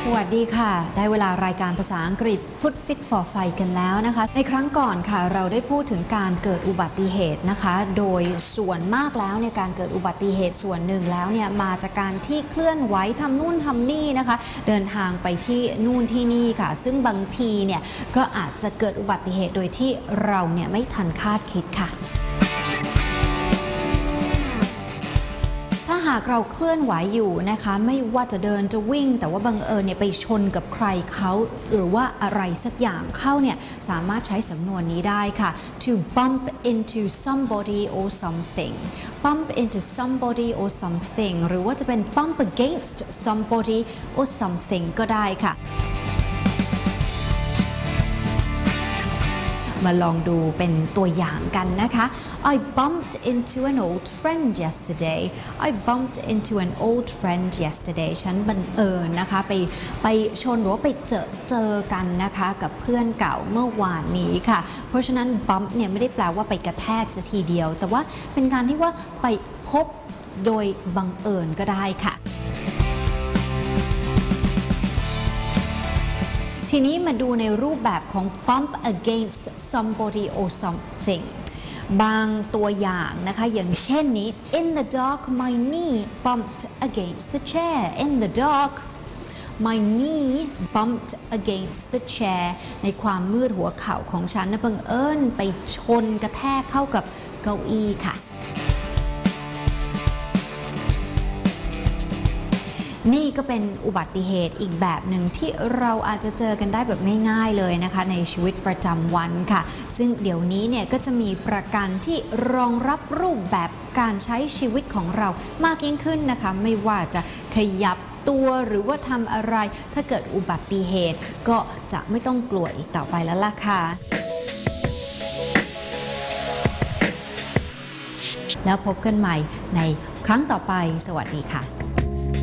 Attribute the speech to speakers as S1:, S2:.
S1: สวัสดีค่ะได้เวลารายการภาษาอังกฤษ Food Fit for Fight กันแล้วนะคะในครั้งก่อนค่ะเราได้พูดถึงการเกิดอุบัติเหตุนะคะโดยส่วนมากแล้วในการเกิดอุบัติเหตุส่วนหนึ่งแล้วเนี่ยมาจากการที่เคลื่อนไหวทำนู่นทำนี่นะคะเดินทางไปที่นู่นที่นี่ค่ะซึ่งบางทีเนี่ยก็อาจจะเกิดอุบัติเหตุโดยที่เราเนี่ยไม่ทันคาดคิดค่ะถ้าหากเราเคลื่อนไหวอยู่นะคะไม่ว่าจะเดินจะวิ่งแต่ว่าบังเอิญเนี่ยไปชนกับใครเขาหรือว่าอะไรสักอย่างเข้าเนี่ยสามารถใช้สำนวนนี้ได้ค่ะ to bump into somebody or something bump into somebody or something หรือว่าจะเป็น bump against somebody or something ก็ได้ค่ะมาลองดูเป็นตัวอย่างกันนะคะ I bumped into an old friend yesterday I bumped into an old friend yesterday ฉันบังเอิญนะคะไปชนหรือว่าไปเจอกันนะคะกับเพื่อนเก่าเมื่อวานนี้ค่ะเพราะฉะนั้น bump เนี่ยไม่ได้แปลว่าไปกระแทกซะทีเดียวแต่ว่าเป็นการที่ว่าไปพบโดยบังเอิญก็ได้ค่ะทีนี้มาดูในรูปแบบของ bump against somebody or something บางตัวอย่างนะคะอย่างเช่นนี้ In the dark my knee bumped against the chair In the dark my knee bumped against the chair ในความมืดหัวเข่าของฉันนะบังเอิญไปชนกระแทกเข้ากับเก้าอี้ค่ะนี่ก็เป็นอุบัติเหตุอีกแบบหนึ่งที่เราอาจจะเจอกันได้แบบง่ายๆเลยนะคะในชีวิตประจำวันค่ะซึ่งเดี๋ยวนี้เนี่ยก็จะมีประกันที่รองรับรูปแบบการใช้ชีวิตของเรามากยิ่งขึ้นนะคะไม่ว่าจะขยับตัวหรือว่าทำอะไรถ้าเกิดอุบัติเหตุก็จะไม่ต้องกลัวอีกต่อไปแล้วล่ะค่ะแล้วพบกันใหม่ในครั้งต่อไปสวัสดีค่ะ